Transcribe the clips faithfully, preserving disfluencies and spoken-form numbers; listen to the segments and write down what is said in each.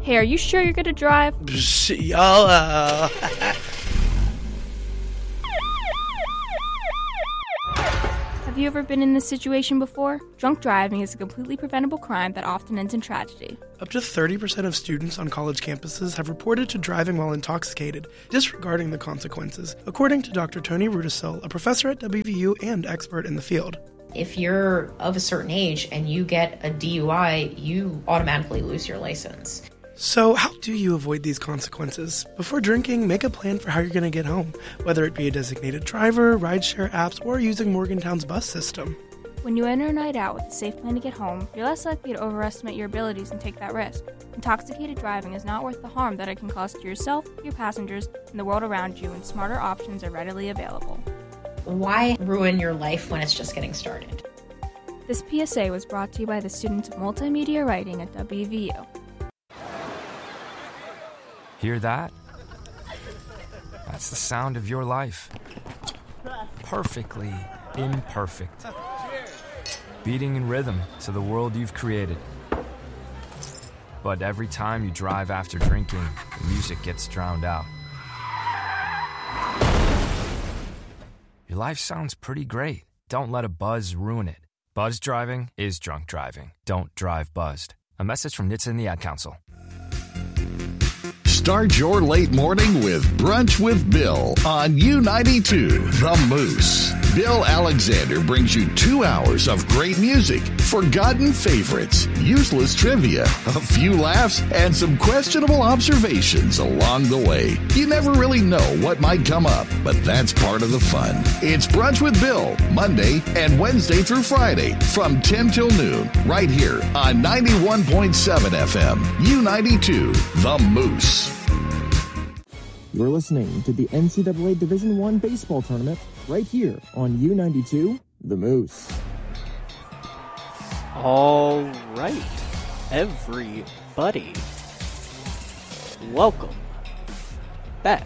Hey, are you sure you're gonna drive? YOLO. Have you ever been in this situation before? Drunk driving is a completely preventable crime that often ends in tragedy. Up to thirty percent of students on college campuses have reported to driving while intoxicated, disregarding the consequences, according to Doctor Tony Rudisill, a professor at W V U and expert in the field. If you're of a certain age and you get a D U I, you automatically lose your license. So how do you avoid these consequences? Before drinking, make a plan for how you're going to get home, whether it be a designated driver, rideshare apps, or using Morgantown's bus system. When you enter a night out with a safe plan to get home, you're less likely to overestimate your abilities and take that risk. Intoxicated driving is not worth the harm that it can cause to yourself, your passengers, and the world around you, and smarter options are readily available. Why ruin your life when it's just getting started? This P S A was brought to you by the students of multimedia writing at W V U. Hear that? That's the sound of your life. Perfectly imperfect. Beating in rhythm to the world you've created. But every time you drive after drinking, the music gets drowned out. Your life sounds pretty great. Don't let a buzz ruin it. Buzz driving is drunk driving. Don't drive buzzed. A message from N H T S A and the Ad Council. Start your late morning with Brunch with Bill on U ninety-two, The Moose. Bill Alexander brings you two hours of great music, forgotten favorites, useless trivia, a few laughs, and some questionable observations along the way. You never really know what might come up, but that's part of the fun. It's Brunch with Bill, Monday and Wednesday through Friday from ten till noon, right here on ninety-one point seven F M, U ninety-two, The Moose. You're listening to the N C double A Division One baseball tournament right here on U ninety-two, The Moose. All right, everybody, welcome back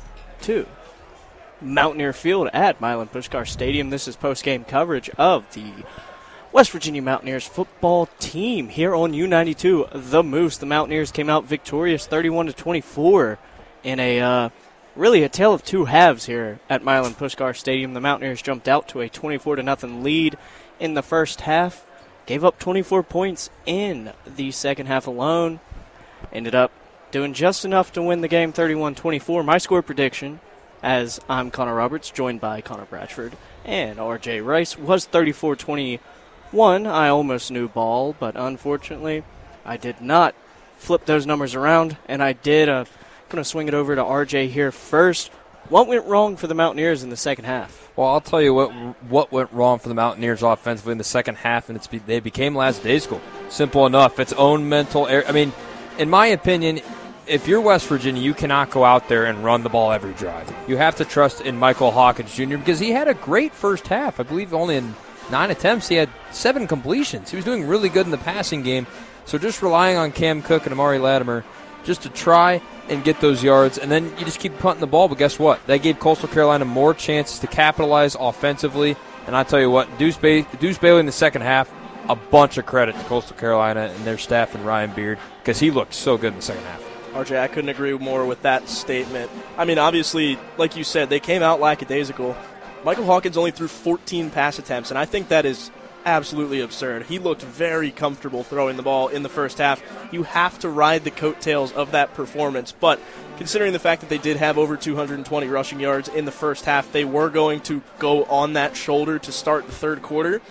to Mountaineer Field at Milan Puskar Stadium. This is post-game coverage of the West Virginia Mountaineers football team here on U ninety-two, The Moose. The Mountaineers came out victorious thirty-one to twenty-four in a uh, really a tale of two halves here at Milan Puskar Stadium. The Mountaineers jumped out to a twenty-four to nothing lead in the first half, gave up twenty-four points in the second half alone, ended up doing just enough to win the game thirty-one twenty-four. My score prediction, as I'm Connor Roberts, joined by Connor Bradford and R J Rice, was thirty-four twenty-one. I almost knew ball, but unfortunately I did not flip those numbers around, and I did uh, I'm going to swing it over to R J here first. What went wrong for the Mountaineers in the second half? Well, I'll tell you what what went wrong for the Mountaineers offensively in the second half, and it's they became last day school. Simple enough. It's own mental error. I mean, in my opinion, if you're West Virginia, you cannot go out there and run the ball every drive. You have to trust in Michael Hawkins Junior because he had a great first half. I believe only in nine attempts he had seven completions. He was doing really good in the passing game. So just relying on Cam Cook and Amari Latimer just to try and get those yards, and then you just keep punting the ball. But guess what? That gave Coastal Carolina more chances to capitalize offensively. And I tell you what, Deuce, ba- Deuce Bailey in the second half, a bunch of credit to Coastal Carolina and their staff and Ryan Beard because he looked so good in the second half. R J, I couldn't agree more with that statement. I mean, obviously, like you said, they came out lackadaisical. Michael Hawkins only threw fourteen pass attempts, and I think that is absolutely absurd. He looked very comfortable throwing the ball in the first half. You have to ride the coattails of that performance, but considering the fact that they did have over two hundred twenty rushing yards in the first half, they were going to go on that shoulder to start the third quarter.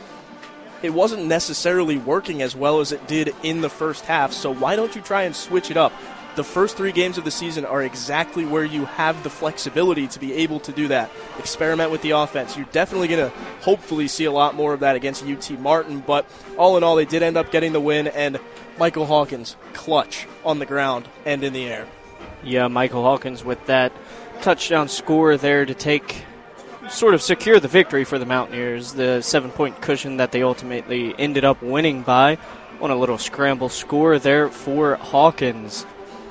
It wasn't necessarily working as well as it did in the first half, so why don't you try and switch it up? The first three games of the season are exactly where you have the flexibility to be able to do that. Experiment with the offense. You're definitely going to hopefully see a lot more of that against U T Martin, but all in all, they did end up getting the win, and Michael Hawkins, clutch on the ground and in the air. Yeah, Michael Hawkins with that touchdown score there to take, sort of secure the victory for the Mountaineers, the seven-point cushion that they ultimately ended up winning by on a little scramble score there for Hawkins.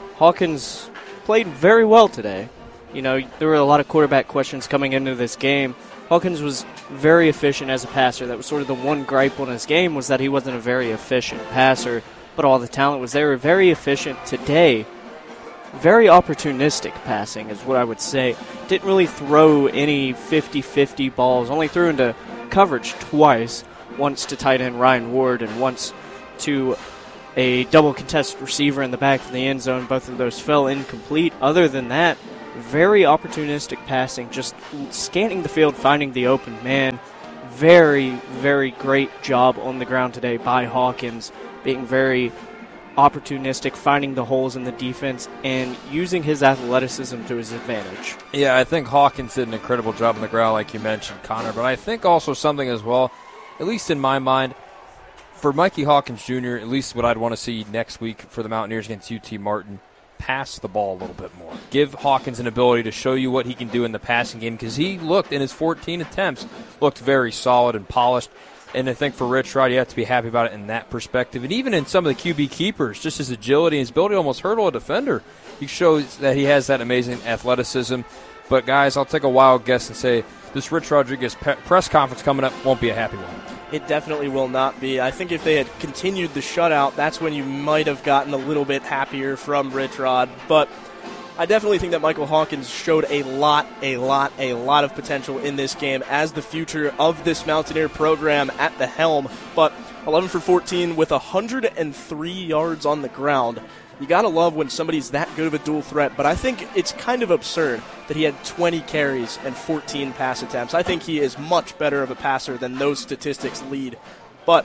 Hawkins played very well today. You know, there were a lot of quarterback questions coming into this game. Hawkins was very efficient as a passer. That was sort of the one gripe on his game, was that he wasn't a very efficient passer. but all the talent was there. Very efficient today. Very opportunistic passing is what I would say. Didn't really throw any fifty-fifty balls. Only threw into coverage twice. Once to tight end Ryan Ward and once to a double contested receiver in the back of the end zone. Both of those fell incomplete. Other than that, very opportunistic passing. Just scanning the field, finding the open man. Very, very great job on the ground today by Hawkins. Being very opportunistic, finding the holes in the defense, and using his athleticism to his advantage. Yeah, I think Hawkins did an incredible job on the ground, like you mentioned, Connor. But I think also something as well, at least in my mind, for Mikey Hawkins Junior, at least what I'd want to see next week for the Mountaineers against U T Martin, pass the ball a little bit more. Give Hawkins an ability to show you what he can do in the passing game, because he looked, in his fourteen attempts, looked very solid and polished. And I think for Rich Rod, you have to be happy about it in that perspective. And even in some of the Q B keepers, just his agility and his ability to almost hurdle a defender, he shows that he has that amazing athleticism. But, guys, I'll take a wild guess and say this Rich Rodriguez pe- press conference coming up won't be a happy one. It definitely will not be. I think if they had continued the shutout, that's when you might have gotten a little bit happier from Rich Rod. But I definitely think that Michael Hawkins showed a lot, a lot, a lot of potential in this game as the future of this Mountaineer program at the helm. But eleven for fourteen with one hundred three yards on the ground. You got to love when somebody's that good of a dual threat, but I think it's kind of absurd that he had twenty carries and fourteen pass attempts. I think he is much better of a passer than those statistics lead. But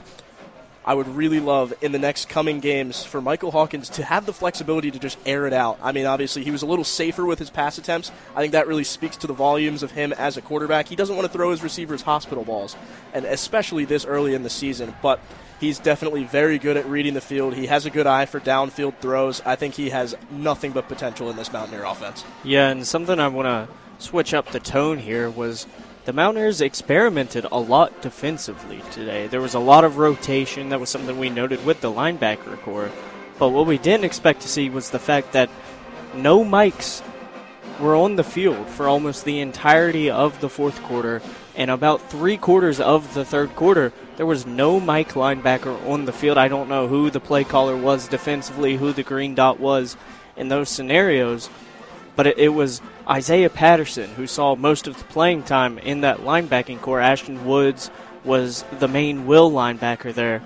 I would really love in the next coming games for Michael Hawkins to have the flexibility to just air it out. I mean, obviously, he was a little safer with his pass attempts. I think that really speaks to the volumes of him as a quarterback. He doesn't want to throw his receivers hospital balls, and especially this early in the season. But he's definitely very good at reading the field. He has a good eye for downfield throws. I think he has nothing but potential in this Mountaineer offense. Yeah, and something I want to switch up the tone here was the Mountaineers experimented a lot defensively today. There was a lot of rotation. That was something we noted with the linebacker core. But what we didn't expect to see was the fact that no mics were on the field for almost the entirety of the fourth quarter. And about three quarters of the third quarter, there was no Mike linebacker on the field. I don't know who the play caller was defensively, who the green dot was in those scenarios. But it, it was Isaiah Patterson who saw most of the playing time in that linebacking core. Ashton Woods was the main will linebacker there.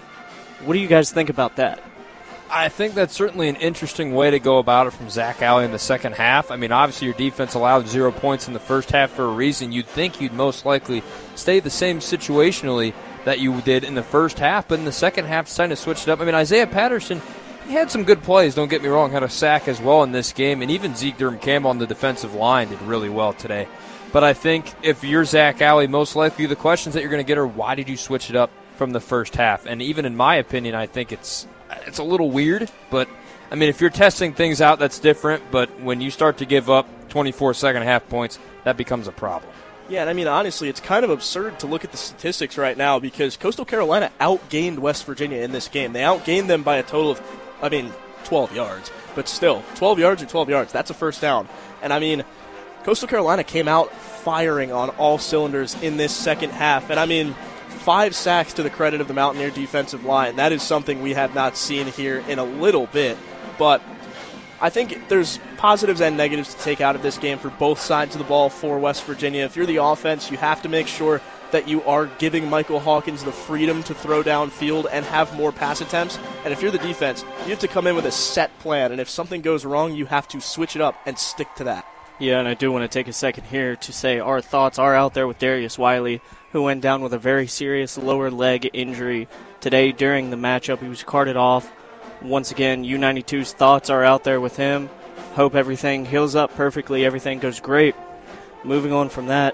What do you guys think about that? I think that's certainly an interesting way to go about it from Zach Alley in the second half. I mean, obviously your defense allowed zero points in the first half for a reason. You'd think you'd most likely stay the same situationally that you did in the first half, but in the second half decided to switch it up. I mean, Isaiah Patterson, he had some good plays, don't get me wrong, had a sack as well in this game, and even Zeke Durham Campbell on the defensive line did really well today. But I think if you're Zach Alley, most likely the questions that you're going to get are, why did you switch it up from the first half? And even in my opinion, I think it's it's a little weird. But, I mean, if you're testing things out, that's different. But when you start to give up twenty-four second half points, that becomes a problem. Yeah, and I mean, honestly, it's kind of absurd to look at the statistics right now because Coastal Carolina outgained West Virginia in this game. They outgained them by a total of, I mean, twelve yards. But still, twelve yards or twelve yards, that's a first down. And, I mean, Coastal Carolina came out firing on all cylinders in this second half. And, I mean, five sacks to the credit of the Mountaineer defensive line. That is something we have not seen here in a little bit. But I think there's positives and negatives to take out of this game for both sides of the ball for West Virginia. If you're the offense, you have to make sure that you are giving Michael Hawkins the freedom to throw downfield and have more pass attempts. And if you're the defense, you have to come in with a set plan. And if something goes wrong, you have to switch it up and stick to that. Yeah, and I do want to take a second here to say our thoughts are out there with Darius Wiley, who went down with a very serious lower leg injury today during the matchup. He was carted off. Once again, U ninety-two's thoughts are out there with him. Hope everything heals up perfectly, everything goes great. Moving on from that,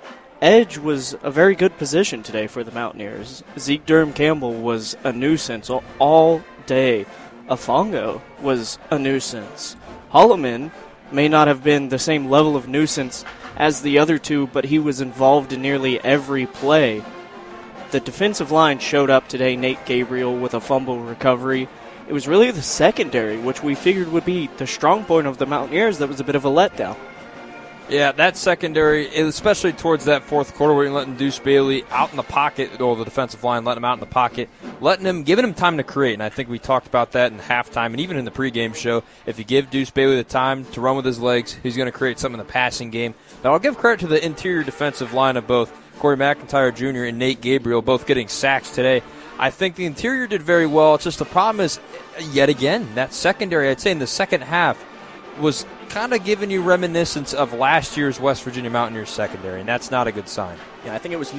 edge was a very good position today for the Mountaineers. Zeke Durham Campbell was a nuisance all day. Afongo was a nuisance. Holloman may not have been the same level of nuisance as the other two, but he was involved in nearly every play. The defensive line showed up today, Nate Gabriel with a fumble recovery. It was really the secondary, which we figured would be the strong point of the Mountaineers, that was a bit of a letdown. Yeah, that secondary, especially towards that fourth quarter where you're letting Deuce Bailey out in the pocket, or the defensive line, letting him out in the pocket, letting him, giving him time to create. And I think we talked about that in halftime and even in the pregame show. If you give Deuce Bailey the time to run with his legs, he's going to create something in the passing game. Now, I'll give credit to the interior defensive line of both Corey McIntyre Junior and Nate Gabriel, both getting sacks today. I think the interior did very well. It's just the problem is, yet again, that secondary, I'd say in the second half, was kind of giving you reminiscence of last year's West Virginia Mountaineers secondary, and that's not a good sign. Yeah, I think it was